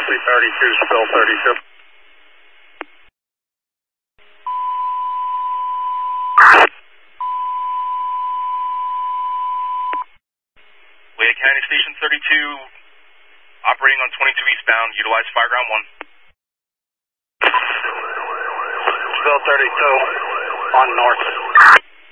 Exactly, 32, spill 32. Wade County Station 32, operating on 22 eastbound, utilize Fireground 1. Spill 32, on north.